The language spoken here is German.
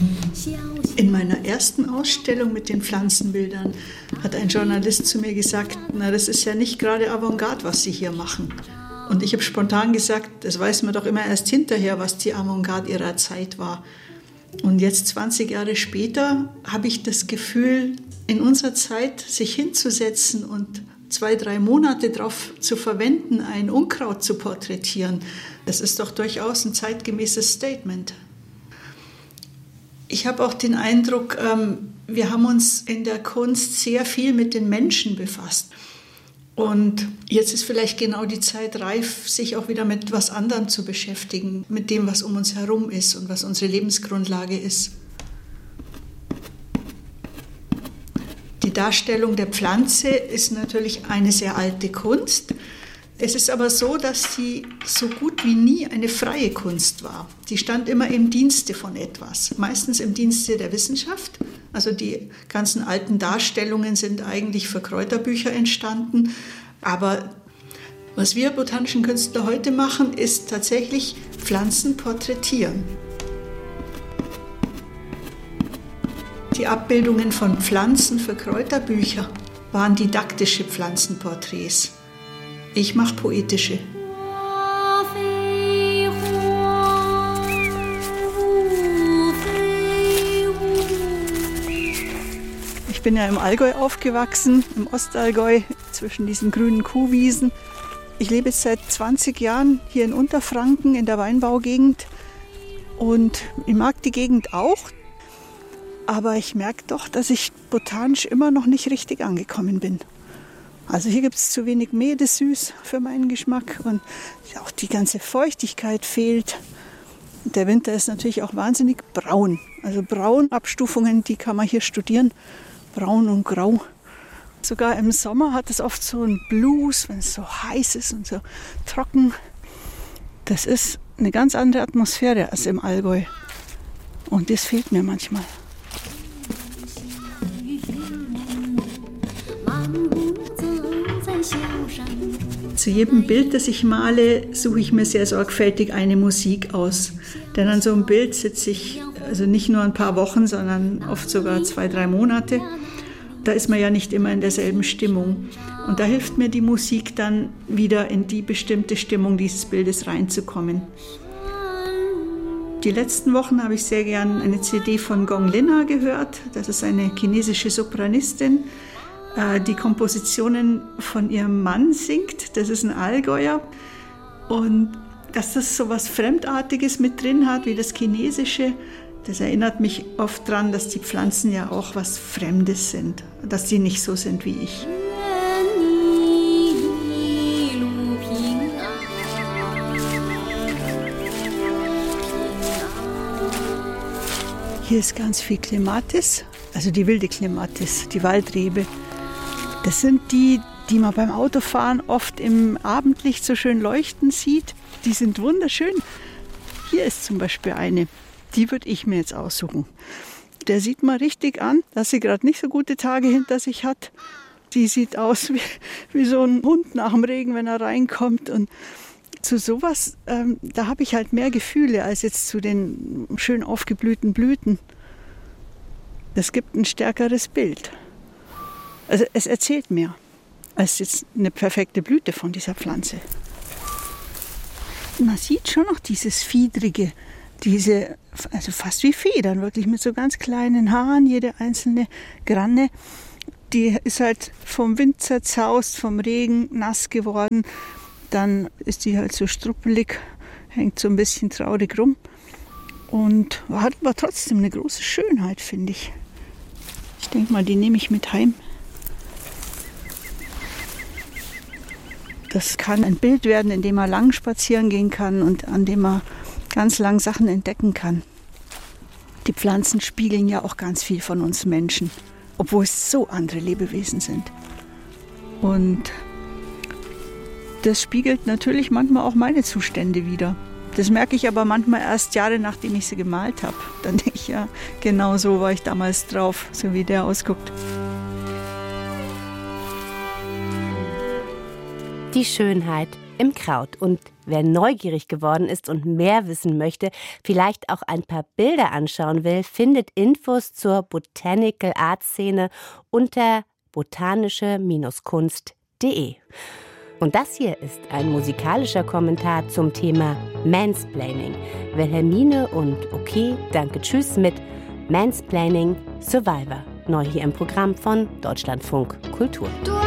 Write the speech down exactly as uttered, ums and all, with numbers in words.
In meiner ersten Ausstellung mit den Pflanzenbildern hat ein Journalist zu mir gesagt, na, das ist ja nicht gerade Avantgarde, was Sie hier machen. Und ich habe spontan gesagt, das weiß man doch immer erst hinterher, was die Avantgarde ihrer Zeit war. Und jetzt, zwanzig Jahre später, habe ich das Gefühl, in unserer Zeit sich hinzusetzen und zwei, drei Monate darauf zu verwenden, ein Unkraut zu porträtieren, das ist doch durchaus ein zeitgemäßes Statement. Ich habe auch den Eindruck, wir haben uns in der Kunst sehr viel mit den Menschen befasst. Und jetzt ist vielleicht genau die Zeit reif, sich auch wieder mit etwas anderem zu beschäftigen, mit dem, was um uns herum ist und was unsere Lebensgrundlage ist. Die Darstellung der Pflanze ist natürlich eine sehr alte Kunst. Es ist aber so, dass sie so gut wie nie eine freie Kunst war. Die stand immer im Dienste von etwas, meistens im Dienste der Wissenschaft. Also die ganzen alten Darstellungen sind eigentlich für Kräuterbücher entstanden. Aber was wir botanischen Künstler heute machen, ist tatsächlich Pflanzen porträtieren. Die Abbildungen von Pflanzen für Kräuterbücher waren didaktische Pflanzenporträts. Ich mache poetische. Ich bin ja im Allgäu aufgewachsen, im Ostallgäu, zwischen diesen grünen Kuhwiesen. Ich lebe jetzt seit zwanzig Jahren hier in Unterfranken in der Weinbaugegend und ich mag die Gegend auch. Aber ich merke doch, dass ich botanisch immer noch nicht richtig angekommen bin. Also hier gibt es zu wenig Meedesüß für meinen Geschmack und auch die ganze Feuchtigkeit fehlt. Der Winter ist natürlich auch wahnsinnig braun. Also Braunabstufungen, die kann man hier studieren. Braun und Grau. Sogar im Sommer hat es oft so einen Blues, wenn es so heiß ist und so trocken. Das ist eine ganz andere Atmosphäre als im Allgäu. Und das fehlt mir manchmal. Zu jedem Bild, das ich male, suche ich mir sehr sorgfältig eine Musik aus. Denn an so einem Bild sitze ich also nicht nur ein paar Wochen, sondern oft sogar zwei, drei Monate. Da ist man ja nicht immer in derselben Stimmung. Und da hilft mir die Musik dann wieder in die bestimmte Stimmung dieses Bildes reinzukommen. Die letzten Wochen habe ich sehr gern eine C D von Gong Linna gehört. Das ist eine chinesische Sopranistin, die Kompositionen von ihrem Mann singt. Das ist ein Allgäuer. Und dass das so was Fremdartiges mit drin hat, wie das Chinesische, das erinnert mich oft daran, dass die Pflanzen ja auch was Fremdes sind, dass sie nicht so sind wie ich. Hier ist ganz viel Clematis, also die wilde Clematis, die Waldrebe. Das sind die, die man beim Autofahren oft im Abendlicht so schön leuchten sieht. Die sind wunderschön. Hier ist zum Beispiel eine, die würde ich mir jetzt aussuchen. Der sieht man richtig an, dass sie gerade nicht so gute Tage hinter sich hat. Die sieht aus wie, wie so ein Hund nach dem Regen, wenn er reinkommt. Und zu sowas, ähm, da habe ich halt mehr Gefühle als jetzt zu den schön aufgeblühten Blüten. Das gibt ein stärkeres Bild. Also es erzählt mehr als jetzt eine perfekte Blüte von dieser Pflanze. Man sieht schon noch dieses Fiedrige, diese, also fast wie Federn, wirklich mit so ganz kleinen Haaren, jede einzelne Granne. Die ist halt vom Wind zerzaust, vom Regen nass geworden. Dann ist die halt so struppelig, hängt so ein bisschen traurig rum und hat aber trotzdem eine große Schönheit, finde ich. Ich denke mal, die nehme ich mit heim. Das kann ein Bild werden, in dem man lang spazieren gehen kann und an dem man ganz lang Sachen entdecken kann. Die Pflanzen spiegeln ja auch ganz viel von uns Menschen, obwohl es so andere Lebewesen sind. Und das spiegelt natürlich manchmal auch meine Zustände wider. Das merke ich aber manchmal erst Jahre, nachdem ich sie gemalt habe. Dann denke ich, ja, genau so war ich damals drauf, so wie der ausguckt. Die Schönheit im Kraut. Und wer neugierig geworden ist und mehr wissen möchte, vielleicht auch ein paar Bilder anschauen will, findet Infos zur Botanical Art Szene unter botanische Kunst punkt de. Und das hier ist ein musikalischer Kommentar zum Thema Mansplaining. Wilhelmine und Okay, danke, tschüss mit Mansplaining Survivor. Neu hier im Programm von Deutschlandfunk Kultur.